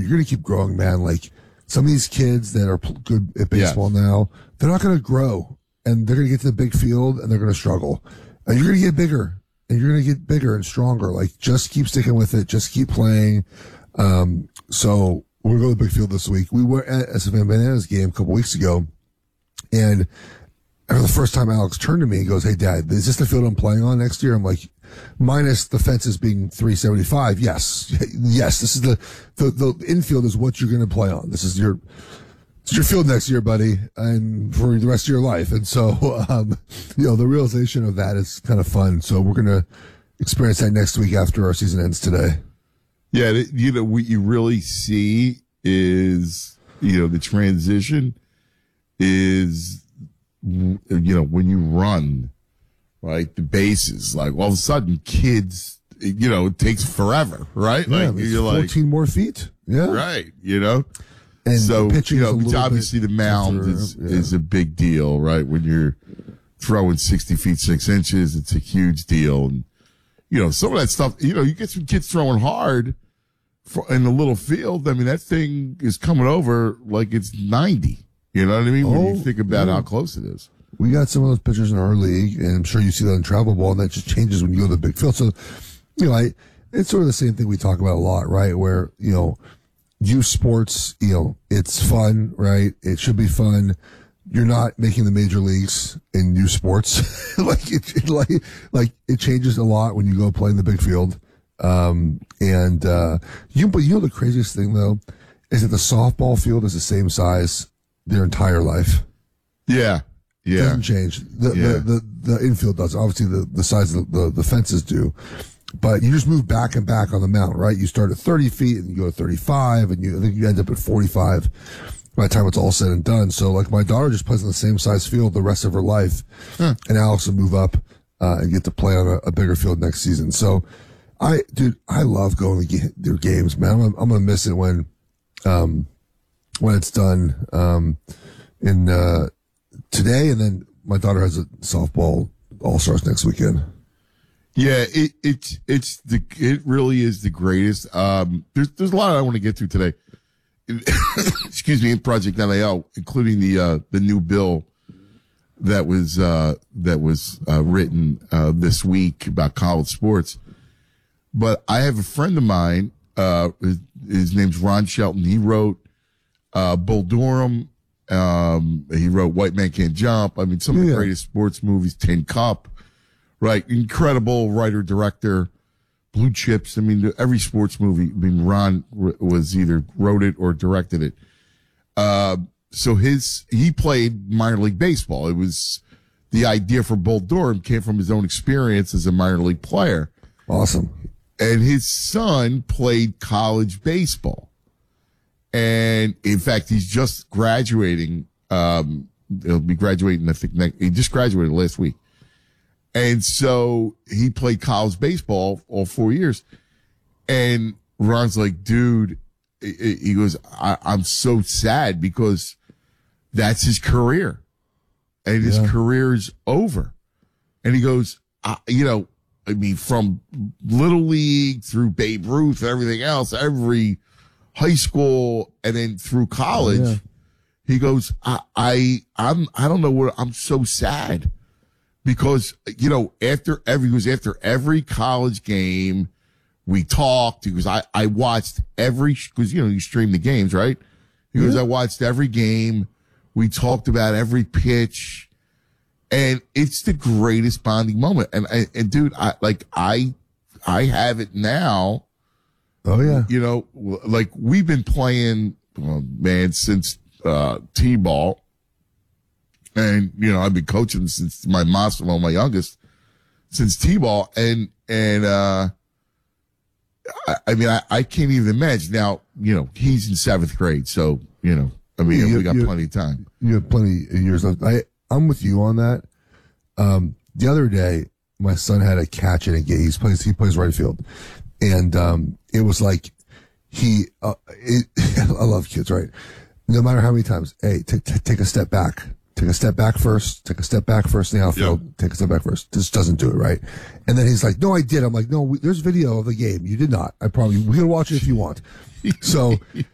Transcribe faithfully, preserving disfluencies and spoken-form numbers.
you're going to keep growing, man. Like some of these kids that are pl- good at baseball yeah. now, they're not going to grow, and they're going to get to the big field, and they're going to struggle. And you're going to get bigger, and you're going to get bigger and stronger. Like just keep sticking with it, just keep playing. Um, so we're going to the big field this week. We were at S F N Bananas game a couple weeks ago, and for the first time, Alex turned to me and goes, "Hey, Dad, is this the field I'm playing on next year?" I'm like, minus the fences being three seventy-five. Yes, yes, this is the the, the infield is what you're going to play on. This is your it's your field next year, buddy, and for the rest of your life. And so, um, you know, the realization of that is kind of fun. So we're going to experience that next week after our season ends today. Yeah, you know, what you really see is, you know, the transition is, you know, when you run, right, the bases, like all of a sudden kids, you know, it takes forever, right? Yeah, like you're fourteen like, more feet. Yeah. Right, you know? And so, you know, obviously the mound tougher, is, yeah. is a big deal, right? When you're throwing sixty feet, six inches, it's a huge deal. And, you know, some of that stuff, you know, you get some kids throwing hard for, in the little field. I mean, that thing is coming over like it's ninety. You know what I mean? When oh, you think about yeah. how close it is. We got some of those pitchers in our league, and I'm sure you see that in travel ball, and that just changes when you go to the big field. So, you know, I, it's sort of the same thing we talk about a lot, right? Where, you know, youth sports, you know, it's fun, right? It should be fun. You're not making the major leagues in youth sports. like, it, it, like, like, it changes a lot when you go play in the big field. Um, and, uh, you, but you know, the craziest thing though, is that the softball field is the same size their entire life. Yeah. Yeah. It doesn't change. The, yeah. the, the, the infield does. Obviously the, the size of the, the, the fences do. But you just move back and back on the mound, right? You start at thirty feet and you go to thirty-five and you, I think you end up at forty-five by the time it's all said and done. So like my daughter just plays on the same size field the rest of her life. Huh. And Alex will move up, uh, and get to play on a, a bigger field next season. So I, dude, I love going to their games, man. I'm, I'm going to miss it when, um, when it's done, um, in, uh, today, and then my daughter has a softball all-stars next weekend. Yeah, it, it's, it's the, it really is the greatest. Um, there's, there's a lot I want to get to today. Excuse me, in Project N I L, including the, uh, the new bill that was, uh, that was, uh, written, uh, this week about college sports. But I have a friend of mine, uh, his, his name's Ron Shelton. He wrote, uh, Bull Durham. Um, he wrote White Man Can't Jump. I mean, some of the yeah. greatest sports movies, Tin Cup, right? Incredible writer, director, Blue Chips. I mean, every sports movie, I mean, Ron was either wrote it or directed it. Uh, so his, he played minor league baseball. It was the idea for Bull Durham came from his own experience as a minor league player. Awesome. And his son played college baseball. And in fact, he's just graduating. Um, he'll be graduating, I think, next, he just graduated last week. And so he played college baseball all four years. And Ron's like, dude, he goes, I, I'm so sad because that's his career. And his yeah. career is over. And he goes, I, you know, I mean, from Little League through Babe Ruth and everything else, every high school and then through college, oh, yeah. he goes, I, I, I'm, I don't know what, I'm so sad because, you know, after every, he goes, after every college game, we talked. He goes, I, I watched every, cause, you know, you stream the games, right? He yeah. goes, I watched every game. We talked about every pitch and it's the greatest bonding moment. And, and, and dude, I, like, I, I have it now. Oh yeah. You know, like we've been playing, oh, man, since, uh, T-ball. And, you know, I've been coaching since my Massimo, my youngest, since T-ball. And, and, uh, I, I mean, I, I can't even imagine now, you know, he's in seventh grade. So, you know, I mean, you, we got you, plenty of time. You have plenty of years left. I, I'm with you on that. Um, the other day, my son had a catch in a game. He plays, he plays right field. And, um, it was like he, uh, it, I love kids, right? No matter how many times, hey, t- t- take a step back, take a step back first, take a step back first in the outfield, yep. take a step back first. Just doesn't do it, right? And then he's like, no, I did. I'm like, no, we, there's video of the game. You did not. I probably, we can watch it if you want. So